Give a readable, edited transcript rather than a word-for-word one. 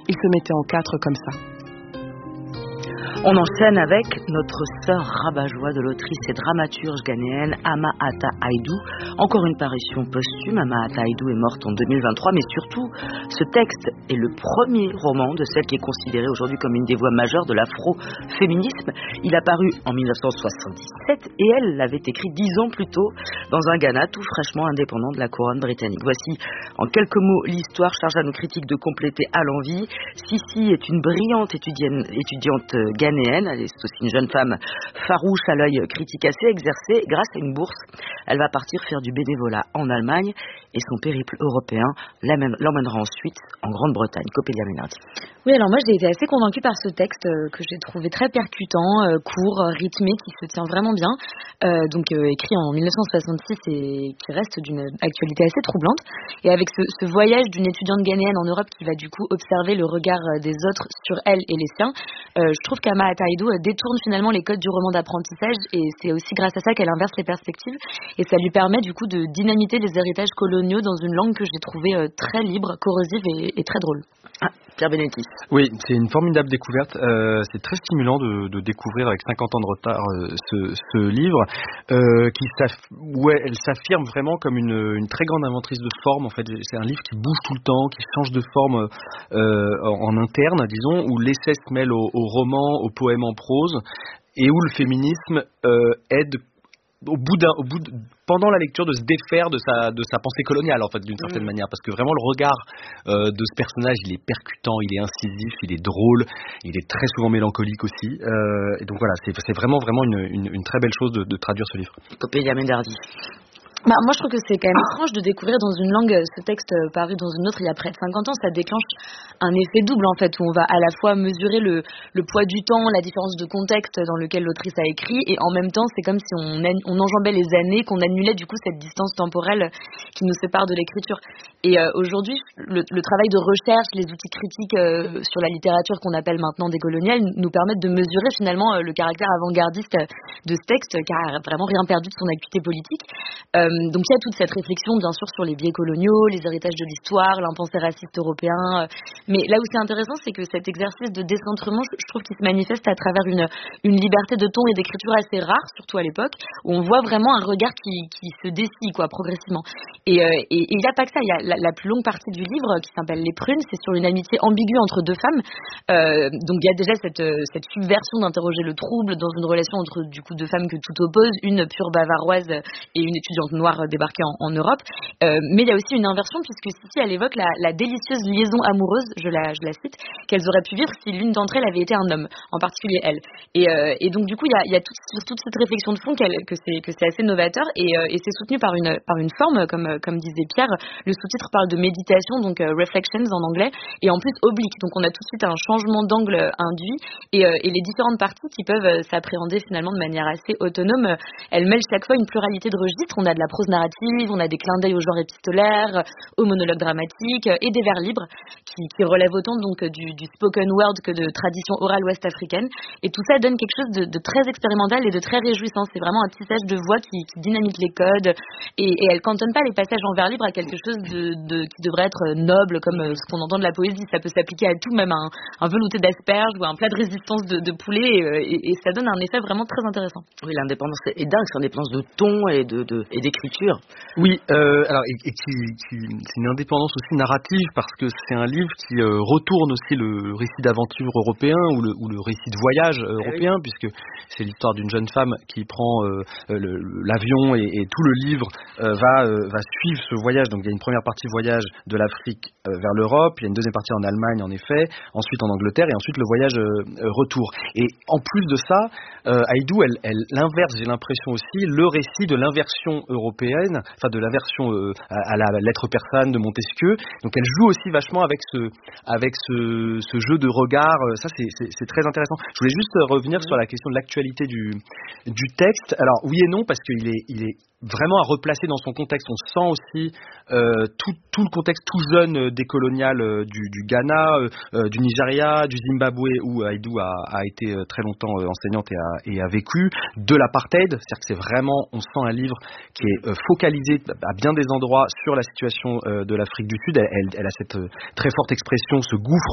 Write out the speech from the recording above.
Ils se mettaient en quatre comme ça. On enchaîne avec notre sœur rabat-joie de l'autrice et dramaturge ghanéenne Ama Ata Aidoo. Encore une parution posthume. Ama Ata Aidoo est morte en 2023, mais surtout, ce texte est le premier roman de celle qui est considérée aujourd'hui comme une des voix majeures de l'afro-féminisme. Il a paru en 1977 et elle l'avait écrit 10 ans plus tôt dans un Ghana tout fraîchement indépendant de la couronne britannique. Voici en quelques mots l'histoire, charge à nos critiques de compléter à l'envie. Sissi est une brillante étudiante ghanéenne. Elle est aussi une jeune femme farouche à l'œil critique assez exercé. Grâce à une bourse, elle va partir faire du bénévolat en Allemagne et son périple européen l'emmènera ensuite en Grande-Bretagne. Copélia Ménardi. Oui, alors moi j'ai été assez convaincue par ce texte que j'ai trouvé très percutant, court, rythmé, qui se tient vraiment bien. Écrit en 1966 et qui reste d'une actualité assez troublante. Et avec ce voyage d'une étudiante ghanéenne en Europe qui va du coup observer le regard des autres sur elle et les siens, je trouve qu'Ama Ata Aidoo détourne finalement les codes du roman d'apprentissage et c'est aussi grâce à ça qu'elle inverse les perspectives et ça lui permet du coup de dynamiter les héritages coloniaux dans une langue que j'ai trouvée très libre, corrosive et très drôle. Pierre Benetti. Oui, c'est une formidable découverte. C'est très stimulant de découvrir avec 50 ans de retard ce livre où elle s'affirme vraiment comme une très grande inventrice de forme. En fait, c'est un livre qui bouge tout le temps, qui change de forme en interne, disons, où l'essai se mêle au roman, au poème en prose, et où le féminisme aide pendant la lecture de se défaire de sa pensée coloniale en fait d'une certaine manière, parce que vraiment le regard de ce personnage il est percutant, il est incisif, il est drôle, il est très souvent mélancolique aussi et donc voilà c'est vraiment une très belle chose de traduire ce livre. Copélia Ménardi. Moi je trouve que c'est quand même étrange de découvrir dans une langue ce texte paru dans une autre il y a près de 50 ans. Ça déclenche un effet double en fait où on va à la fois mesurer le poids du temps, la différence de contexte dans lequel l'autrice a écrit et en même temps c'est comme si on enjambait les années, qu'on annulait du coup cette distance temporelle qui nous sépare de l'écriture. Et aujourd'hui le travail de recherche, les outils critiques sur la littérature qu'on appelle maintenant décoloniale nous permettent de mesurer finalement le caractère avant-gardiste de ce texte qui a vraiment rien perdu de son acuité politique. Donc il y a toute cette réflexion bien sûr sur les biais coloniaux, les héritages de l'histoire, l'impensé raciste européen. Mais là où c'est intéressant, c'est que cet exercice de décentrement, je trouve qu'il se manifeste à travers une liberté de ton et d'écriture assez rare, surtout à l'époque, où on voit vraiment un regard qui se dessille progressivement. Et il n'y a pas que ça, il y a la plus longue partie du livre qui s'appelle Les Prunes, c'est sur une amitié ambiguë entre deux femmes. Donc il y a déjà cette subversion d'interroger le trouble dans une relation entre du coup deux femmes que tout oppose, une pure bavaroise et une étudiante noire débarquée en Europe. Mais il y a aussi une inversion puisque Sissi elle évoque la délicieuse liaison amoureuse, je la cite, qu'elles auraient pu vivre si l'une d'entre elles avait été un homme, en particulier elle. Et donc du coup il y a toute cette réflexion de fond que c'est assez novateur et c'est soutenu par une forme comme disait Pierre. Le sous-titre parle de méditation, donc reflections en anglais, et en plus oblique. Donc on a tout de suite un changement d'angle induit et les différentes parties qui peuvent s'appréhender finalement de manière assez autonome. Elles mêlent chaque fois une pluralité de registres. On a de la prose narrative, on a des clins d'œil au genre épistolaire, au monologue dramatique et des vers libres qui relèvent autant donc du spoken word que de tradition orale ouest-africaine. Et tout ça donne quelque chose de très expérimental et de très réjouissant. C'est vraiment un tissage de voix qui dynamite les codes et elle cantonne pas les passages en vers libre à quelque chose qui devrait être noble comme ce qu'on entend de la poésie. Ça peut s'appliquer à tout, même à un velouté d'asperges ou à un plat de résistance de poulet et ça donne un effet vraiment très intéressant. Oui, l'indépendance est dingue, c'est l'indépendance de ton et d'écriture. Oui, alors c'est une indépendance aussi narrative parce que c'est un livre qui retourne aussi le récit d'aventure européen ou le récit de voyage européen, puisque c'est l'histoire d'une jeune femme qui prend l'avion et tout le livre va suivre ce voyage. Donc il y a une première partie voyage de l'Afrique vers l'Europe, il y a une deuxième partie en Allemagne en effet, ensuite en Angleterre et ensuite le voyage retour. Et en plus de ça, Aidoo elle inverse, j'ai l'impression aussi, le récit de l'inversion européenne, enfin de l'inversion à la lettre persane de Montesquieu. Donc elle joue aussi vachement avec ce jeu de regard. Ça c'est très intéressant. Je voulais juste revenir sur la question de l'actualité du texte. Alors oui et non, parce qu'il est vraiment à replacer dans son contexte. On sent aussi tout le contexte tout jeune décolonial du Ghana, du Nigeria, du Zimbabwe où Aidoo a été très longtemps enseignante et a vécu, de l'apartheid. C'est-à-dire que c'est vraiment, on sent un livre qui est focalisé à bien des endroits sur la situation de l'Afrique du Sud. Elle a cette très forte expression, ce gouffre